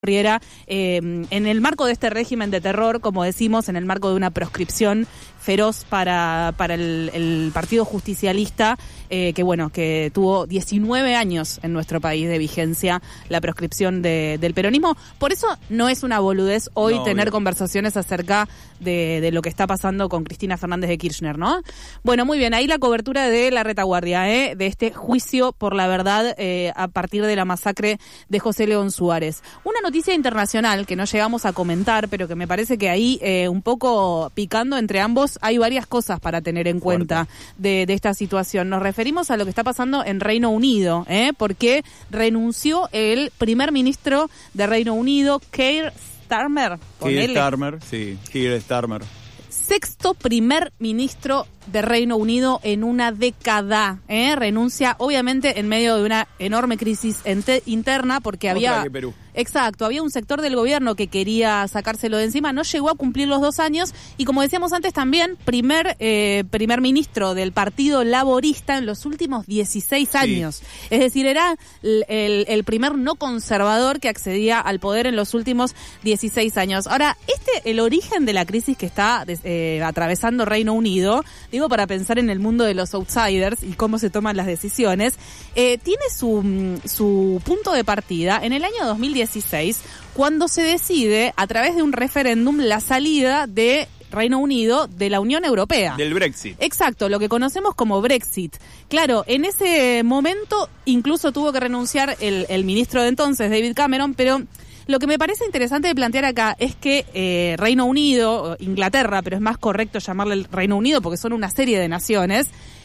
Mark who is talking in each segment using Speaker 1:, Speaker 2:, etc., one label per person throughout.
Speaker 1: en el marco de este régimen de terror, como decimos, en el marco de una proscripción feroz para el Partido Justicialista, que tuvo 19 años en nuestro país de vigencia la proscripción del peronismo. Por eso no es una boludez hoy tener conversaciones acerca de lo que está pasando con Cristina Fernández de Kirchner, ¿no? Bueno, muy bien, ahí la cobertura de La Retaguardia, de este juicio por la verdad a partir de la masacre de José León Suárez. Una noticia internacional que no llegamos a comentar, pero que me parece que ahí, un poco picando entre ambos, hay varias cosas para tener en cuenta de esta situación. Nos referimos a lo que está pasando en Reino Unido, porque renunció el primer ministro de Reino Unido, Keir Starmer.
Speaker 2: Keir Starmer.
Speaker 1: Sexto primer ministro de Reino Unido en una década. Renuncia, obviamente, en medio de una enorme crisis interna, porque había...
Speaker 2: Perú.
Speaker 1: Exacto, había un sector del gobierno que quería sacárselo de encima, no llegó a cumplir los 2 años, y como decíamos antes también, primer ministro del Partido Laborista en los últimos 16 años. Sí. Es decir, era el primer no conservador que accedía al poder en los últimos 16 años. Ahora, el origen de la crisis que está atravesando Reino Unido, digo, para pensar en el mundo de los outsiders y cómo se toman las decisiones, tiene su punto de partida en el año 2016, cuando se decide, a través de un referéndum, la salida de Reino Unido de la Unión Europea.
Speaker 2: Del Brexit.
Speaker 1: Exacto, lo que conocemos como Brexit. Claro, en ese momento incluso tuvo que renunciar el ministro de entonces, David Cameron, pero lo que me parece interesante de plantear acá es que Reino Unido, Inglaterra, pero es más correcto llamarle el Reino Unido porque son una serie de naciones,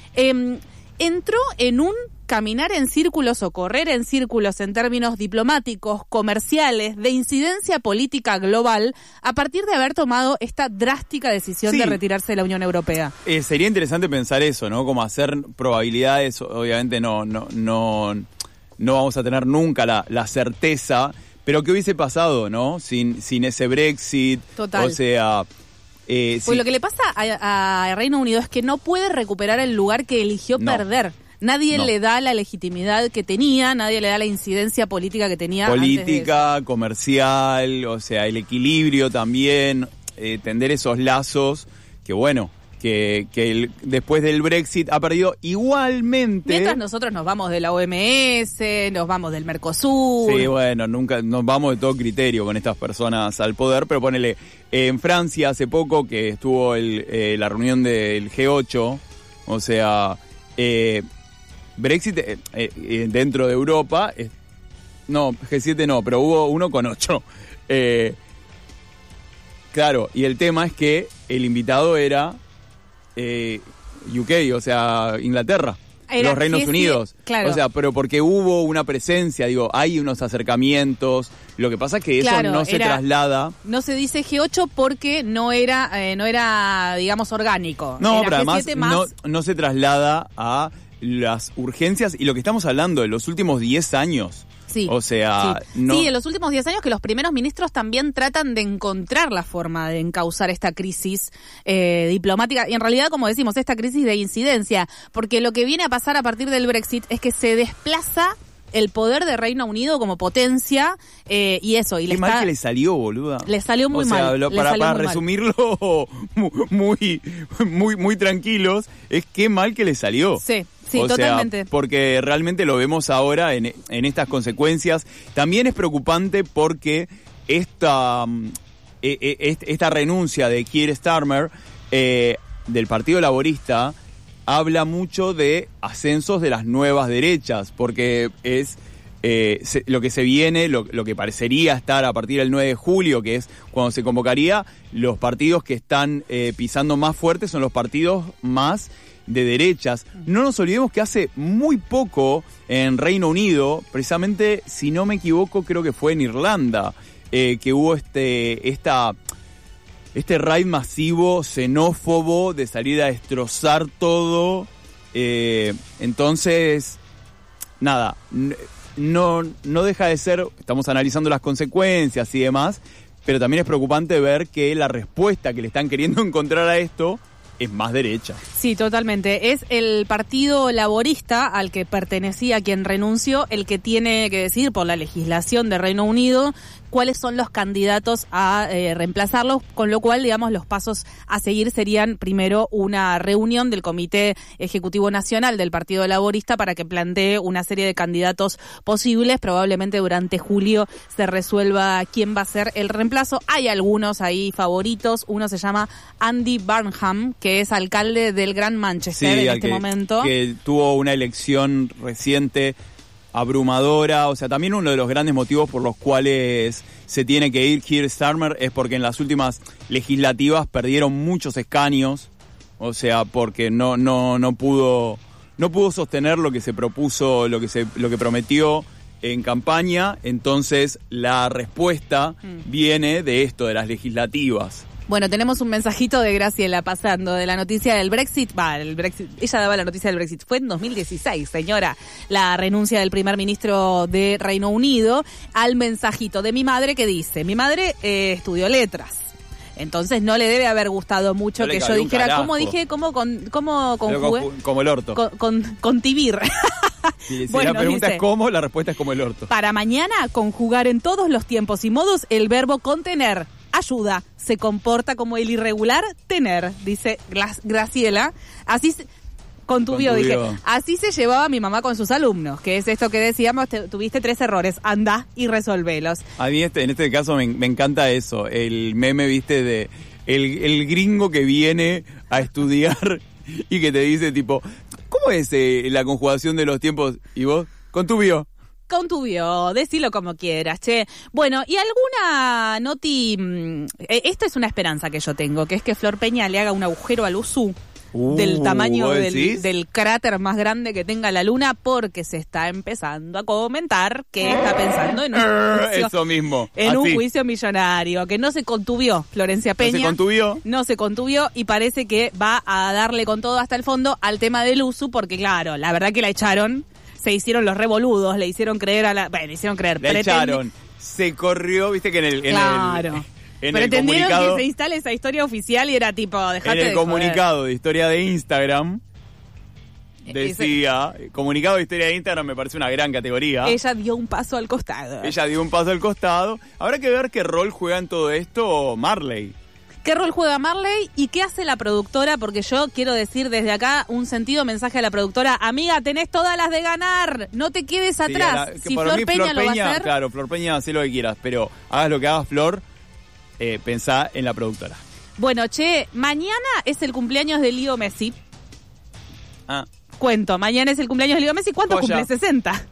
Speaker 1: entró en un caminar en círculos o correr en círculos en términos diplomáticos, comerciales, de incidencia política global, a partir de haber tomado esta drástica decisión de retirarse de la Unión Europea.
Speaker 2: Sería interesante pensar eso, ¿no? Como hacer probabilidades, obviamente no vamos a tener nunca la certeza, pero ¿qué hubiese pasado, no? Sin ese Brexit.
Speaker 1: Total.
Speaker 2: O sea...
Speaker 1: Pues lo que le pasa a Reino Unido es que no puede recuperar el lugar que eligió perder. Nadie le da la legitimidad que tenía, nadie le da la incidencia política que tenía.
Speaker 2: Política, comercial, o sea, el equilibrio también, tender esos lazos, que bueno, que después del Brexit ha perdido igualmente.
Speaker 1: Mientras nosotros nos vamos de la OMS, nos vamos del Mercosur.
Speaker 2: Sí, bueno, nunca nos vamos de todo criterio con estas personas al poder, pero ponele, en Francia hace poco que estuvo la reunión del G8, o sea... Brexit dentro de Europa, no, G7 no, pero hubo uno con 8. Claro, y el tema es que el invitado era UK, o sea, Inglaterra, los Reinos Unidos. Claro. O sea, pero porque hubo una presencia, digo, hay unos acercamientos. Lo que pasa es que eso no se traslada.
Speaker 1: No se dice G8 porque no era, digamos, orgánico.
Speaker 2: No,
Speaker 1: era
Speaker 2: pero además no se traslada a las urgencias y lo que estamos hablando de los últimos 10 años.
Speaker 1: Sí.
Speaker 2: O sea,
Speaker 1: sí, en los últimos 10 años que los primeros ministros también tratan de encontrar la forma de encauzar esta crisis diplomática y en realidad, como decimos, esta crisis de incidencia, porque lo que viene a pasar a partir del Brexit es que se desplaza el poder de Reino Unido como potencia y eso. Y
Speaker 2: qué mal que le salió, boluda.
Speaker 1: Le salió muy mal.
Speaker 2: Para resumirlo muy tranquilos, es qué mal que le salió.
Speaker 1: Sí, totalmente.
Speaker 2: Sea, porque realmente lo vemos ahora en estas consecuencias. También es preocupante porque esta renuncia de Keir Starmer del Partido Laborista habla mucho de ascensos de las nuevas derechas, porque es lo que se viene, lo que parecería estar a partir del 9 de julio, que es cuando se convocaría, los partidos que están pisando más fuerte son los partidos más de derechas. No nos olvidemos que hace muy poco en Reino Unido, precisamente, si no me equivoco, creo que fue en Irlanda, que hubo este raid masivo, xenófobo, de salir a destrozar todo. Entonces, nada, no deja de ser, estamos analizando las consecuencias y demás, pero también es preocupante ver que la respuesta que le están queriendo encontrar a esto es más derecha.
Speaker 1: Sí, totalmente. Es el Partido Laborista al que pertenecía quien renunció el que tiene que decidir por la legislación de Reino Unido cuáles son los candidatos a reemplazarlos, con lo cual, digamos, los pasos a seguir serían primero una reunión del Comité Ejecutivo Nacional del Partido Laborista para que plantee una serie de candidatos posibles. Probablemente durante julio se resuelva quién va a ser el reemplazo. Hay algunos ahí favoritos. Uno se llama Andy Burnham, que es alcalde del Gran Manchester en este momento. Que
Speaker 2: tuvo una elección reciente abrumadora, o sea, también uno de los grandes motivos por los cuales se tiene que ir Keir Starmer es porque en las últimas legislativas perdieron muchos escaños, o sea, porque no pudo sostener lo que se propuso, lo que prometió en campaña. Entonces la respuesta viene de esto, de las legislativas.
Speaker 1: Bueno, tenemos un mensajito de Graciela pasando de la noticia del Brexit. Ella daba la noticia del Brexit. Fue en 2016, señora, la renuncia del primer ministro de Reino Unido, al mensajito de mi madre que dice, mi madre estudió letras. Entonces no le debe haber gustado mucho que yo dijera, ¿cómo dije? ¿Cómo conjugué?
Speaker 2: Como el orto.
Speaker 1: Con tibir.
Speaker 2: Si bueno, la pregunta es cómo, la respuesta es como el orto.
Speaker 1: Para mañana, conjugar en todos los tiempos y modos el verbo contener. Ayuda, se comporta como el irregular tener, dice Graciela. Así contuvió, dije, así se llevaba mi mamá con sus alumnos, que es esto que decíamos, tuviste 3 errores, anda y resolvelos.
Speaker 2: A mí en este caso me encanta eso, el meme, viste, de el gringo que viene a estudiar y que te dice tipo, ¿cómo es la conjugación de los tiempos? Y vos, contuvió,
Speaker 1: decilo como quieras, che. Bueno, y alguna noti... esto es una esperanza que yo tengo, que es que Flor Peña le haga un agujero al USU del tamaño del cráter más grande que tenga la Luna, porque se está empezando a comentar que está pensando en un juicio,
Speaker 2: eso mismo.
Speaker 1: Un juicio millonario, que no se contuvió Florencia Peña. No se contuvió y parece que va a darle con todo hasta el fondo al tema del USU, porque claro, la verdad que la echaron. Se hicieron los revoludos, le hicieron creer
Speaker 2: le echaron, se corrió, viste que
Speaker 1: pretendieron que se instale esa historia oficial y era tipo, dejate de
Speaker 2: en el comunicado de historia de Instagram decía, comunicado de historia de Instagram me parece una gran categoría.
Speaker 1: Ella dio un paso al costado.
Speaker 2: Habrá que ver qué rol juega en todo esto Marley.
Speaker 1: ¿Qué rol juega Marley y qué hace la productora? Porque yo quiero decir desde acá un sentido mensaje a la productora. Amiga, tenés todas las de ganar. No te quedes atrás. Si Flor Peña lo va a hacer...
Speaker 2: Claro, Flor Peña, haz lo que quieras. Pero hagas lo que hagas, Flor, pensá en la productora.
Speaker 1: Bueno, che, mañana es el cumpleaños de Leo Messi. Cuento, mañana es el cumpleaños de Leo Messi. ¿Cuánto cumple? 60.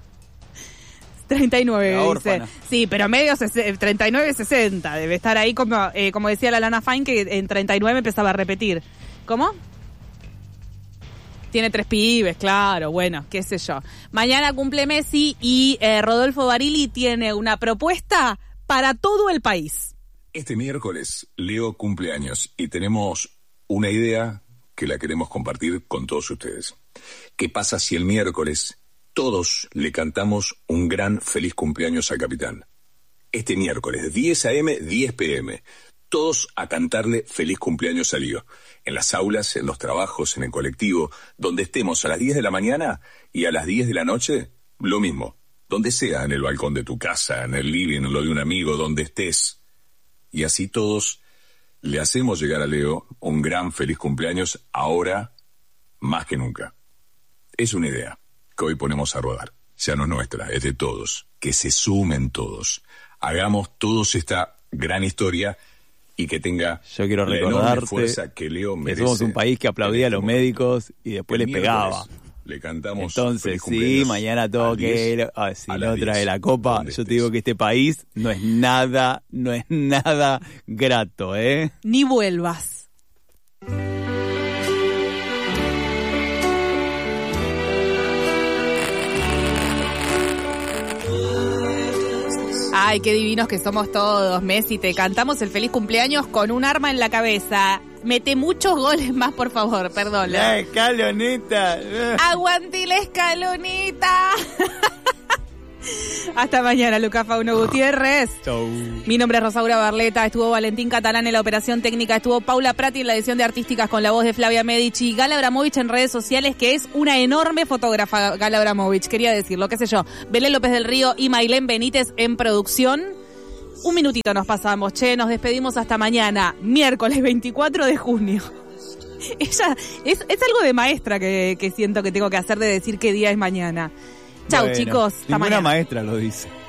Speaker 1: 39, dice. Sí, pero medio 39, 60. Debe estar ahí como decía la Lana Fine, que en 39 empezaba a repetir. ¿Cómo? Tiene 3 pibes, claro, bueno, qué sé yo. Mañana cumple Messi y Rodolfo Barili tiene una propuesta para todo el país.
Speaker 3: Este miércoles Leo cumple años y tenemos una idea que la queremos compartir con todos ustedes. ¿Qué pasa si el miércoles todos le cantamos un gran feliz cumpleaños al capitán? Este miércoles, 10 a.m., 10 p.m., todos a cantarle feliz cumpleaños a Leo. En las aulas, en los trabajos, en el colectivo, donde estemos a las 10 de la mañana y a las 10 de la noche, lo mismo. Donde sea, en el balcón de tu casa, en el living, en lo de un amigo, donde estés. Y así todos le hacemos llegar a Leo un gran feliz cumpleaños ahora más que nunca. Es una idea que hoy ponemos a rodar. Ya no es nuestra, es de todos. Que se sumen todos. Hagamos todos esta gran historia y que tenga
Speaker 2: Yo quiero recordarte
Speaker 3: fuerza que Leo merece.
Speaker 2: Que somos un país que aplaudía a los médicos y después le pegaba.
Speaker 3: Le cantamos.
Speaker 2: Entonces, sí, mañana todo que si no trae la copa, yo te digo que este país no es nada grato, ¿eh?
Speaker 1: Ni vuelvas. Ay, qué divinos que somos todos, Messi. Te cantamos el feliz cumpleaños con un arma en la cabeza. Mete muchos goles más, por favor, perdón.
Speaker 2: La escaloneta.
Speaker 1: Aguante la escaloneta. Hasta mañana, Lucas Fauno Gutiérrez.
Speaker 2: Chau.
Speaker 1: Mi nombre es Rosaura Barleta. Estuvo Valentín Catalán en la operación técnica. Estuvo Paula Prati en la edición de Artísticas con la voz de Flavia Medici. Gala Abramovich en redes sociales, que es una enorme fotógrafa, Gala Abramovich. Quería decirlo, qué sé yo. Belén López del Río y Mailén Benítez en producción. Un minutito nos pasamos, nos despedimos hasta mañana, miércoles 24 de junio. Ella es algo de maestra que siento que tengo que hacer, de decir qué día es mañana. Chau,
Speaker 2: Bueno,
Speaker 1: chicos. Hasta
Speaker 2: ninguna
Speaker 1: mañana.
Speaker 2: maestra lo dice.